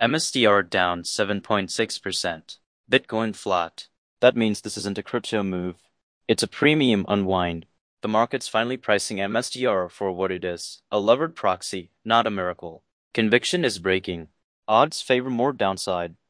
MSTR down 7.6%. Bitcoin flat. That means this isn't a crypto move. It's a premium unwind. The market's finally pricing MSTR for what it is, a levered proxy, not a miracle. Conviction is breaking. Odds favor more downside.